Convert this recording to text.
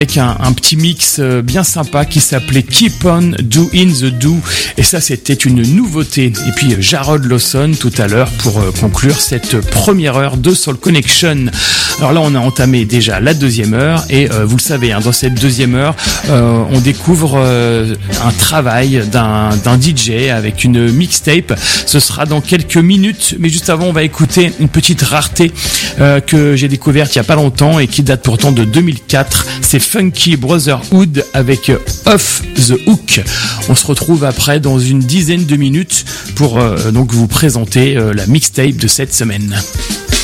avec un petit mix bien sympa qui s'appelait Keep On Doing the Do, et ça c'était une nouveauté. Et puis Jarrod Lawson tout à l'heure pour conclure cette première heure de Soul Connection. Alors là on a entamé déjà la deuxième heure, et vous le savez, dans cette deuxième heure on découvre un travail d'un DJ avec une mixtape. Ce sera dans quelques minutes, mais juste avant on va écouter une petite rareté que j'ai découverte il y a pas longtemps et qui date pourtant de 2004. C'est Funky Brotherhood avec Off the Hook. On se retrouve après dans une dizaine de minutes pour donc vous présenter la mixtape de cette semaine.